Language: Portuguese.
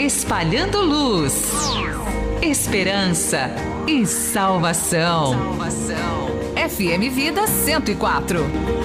espalhando luz, esperança e salvação. FM Vida 104.